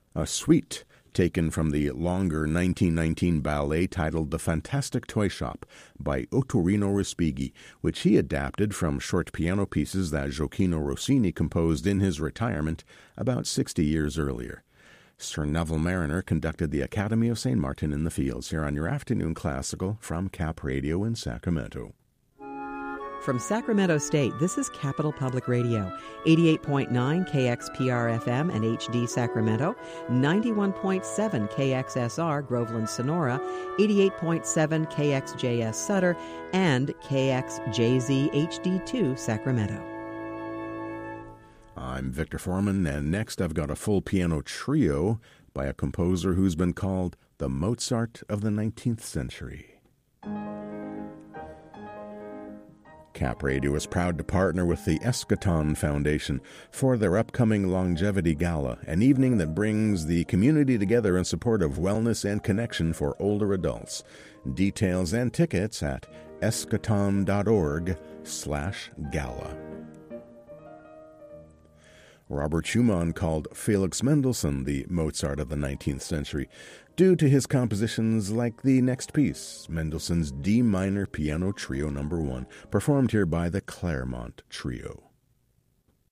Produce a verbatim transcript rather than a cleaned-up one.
A suite taken from the longer nineteen nineteen ballet titled The Fantastic Toy Shop by Ottorino Respighi, which he adapted from short piano pieces that Gioacchino Rossini composed in his retirement about sixty years earlier. Sir Neville Mariner conducted the Academy of Saint Martin in the Fields here on your Afternoon Classical from Cap Radio in Sacramento. From Sacramento State, this is Capital Public Radio, eighty-eight point nine K X P R F M and H D Sacramento, ninety-one point seven K X S R Groveland Sonora, eighty-eight point seven K X J S Sutter, and K X J Z H D two Sacramento. I'm Victor Foreman, and next I've got a full piano trio by a composer who's been called the Mozart of the nineteenth century. Cap Radio is proud to partner with the Eschaton Foundation for their upcoming Longevity Gala, an evening that brings the community together in support of wellness and connection for older adults. Details and tickets at eschaton.org slash gala. Robert Schumann called Felix Mendelssohn the Mozart of the nineteenth century due to his compositions like the next piece, Mendelssohn's D minor Piano Trio number one, performed here by the Claremont Trio.